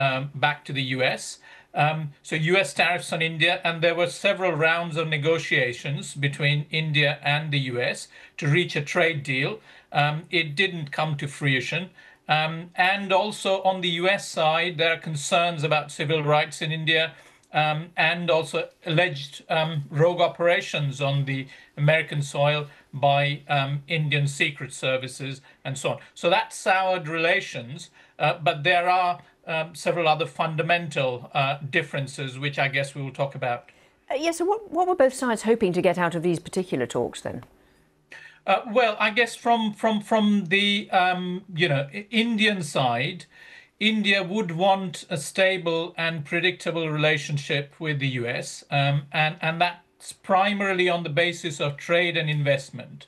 back to the US. So US tariffs on India, and there were several rounds of negotiations between India and the US to reach a trade deal. It didn't come to fruition. And also on the US side, there are concerns about civil rights in India, and also alleged rogue operations on the American soil by Indian secret services and so on. So that soured relations, but there are several other fundamental differences, which I guess we will talk about. Yes, so what were both sides hoping to get out of these particular talks then? Well, I guess from the Indian side, India would want a stable and predictable relationship with the US, and that's primarily on the basis of trade and investment.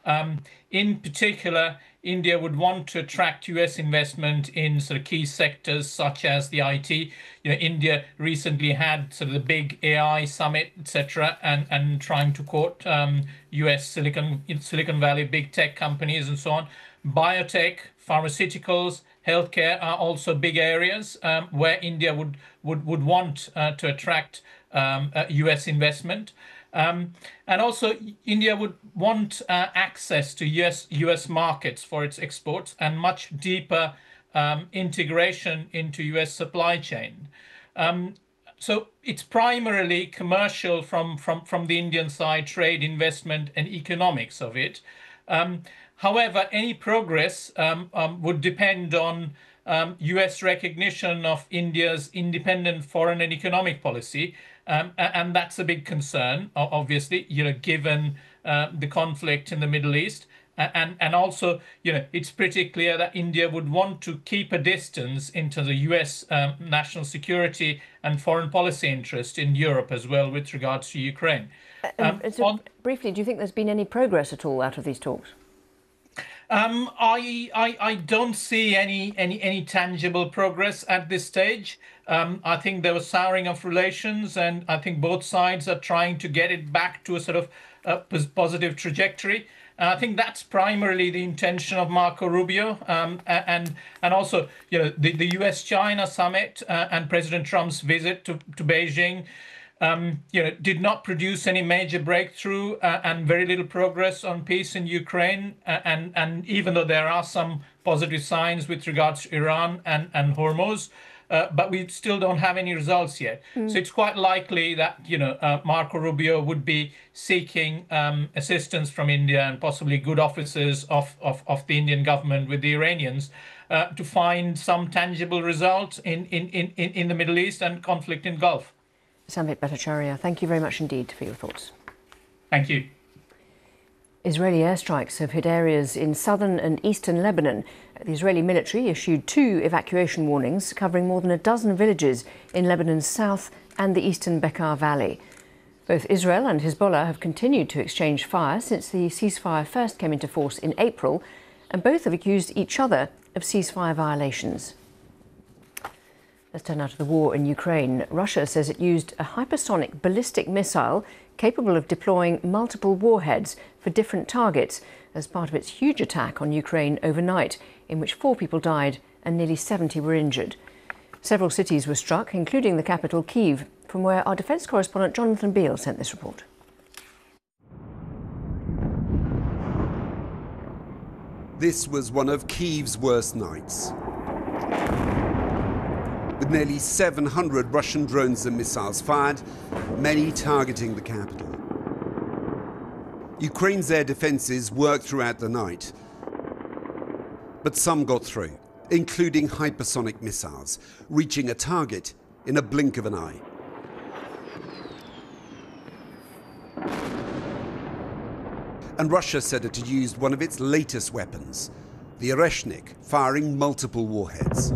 In particular, India would want to attract US investment in sort of key sectors such as the IT. India recently had sort of the big AI summit, etc., and trying to court US Silicon Valley big tech companies and so on. Biotech, pharmaceuticals, healthcare are also big areas where India would want to attract US investment. And also, India would want access to US markets for its exports and much deeper integration into US supply chain. So it's primarily commercial from the Indian side, trade, investment, and economics of it. However, any progress would depend on US recognition of India's independent foreign and economic policy. And that's a big concern, obviously, given the conflict in the Middle East. And also, it's pretty clear that India would want to keep a distance into the US national security and foreign policy interest in Europe as well with regards to Ukraine. Briefly, do you think there's been any progress at all out of these talks? I don't see any tangible progress at this stage. I think there was souring of relations, and I think both sides are trying to get it back to a sort of positive trajectory. And I think that's primarily the intention of Marco Rubio, and also the US-China summit and President Trump's visit to Beijing. Did not produce any major breakthrough and very little progress on peace in Ukraine. And even though there are some positive signs with regards to Iran and Hormuz, but we still don't have any results yet. So it's quite likely that Marco Rubio would be seeking assistance from India and possibly good officers of the Indian government with the Iranians to find some tangible result in the Middle East and conflict in Gulf. Samvit Bhattacharya, thank you very much indeed for your thoughts. Thank you. Israeli airstrikes have hit areas in southern and eastern Lebanon. The Israeli military issued 2 evacuation warnings covering more than a dozen villages in Lebanon's south and the eastern Bekaa Valley. Both Israel and Hezbollah have continued to exchange fire since the ceasefire first came into force in April, and both have accused each other of ceasefire violations. Let's turn now to the war in Ukraine. Russia says it used a hypersonic ballistic missile capable of deploying multiple warheads for different targets as part of its huge attack on Ukraine overnight, in which 4 people died and nearly 70 were injured. Several cities were struck, including the capital, Kyiv, from where our defence correspondent Jonathan Beale sent this report. This was one of Kyiv's worst nights, with nearly 700 Russian drones and missiles fired, many targeting the capital. Ukraine's air defences worked throughout the night, but some got through, including hypersonic missiles, reaching a target in a blink of an eye. And Russia said it had used one of its latest weapons, the Oreshnik, firing multiple warheads.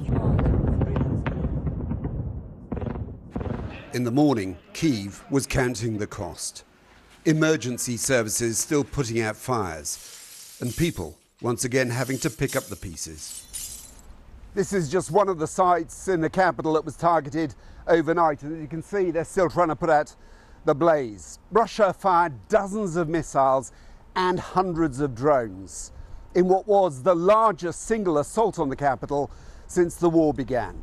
In the morning, Kyiv was counting the cost. Emergency services still putting out fires, and people once again having to pick up the pieces. This is just one of the sites in the capital that was targeted overnight, and as you can see, they're still trying to put out the blaze. Russia fired dozens of missiles and hundreds of drones in what was the largest single assault on the capital since the war began.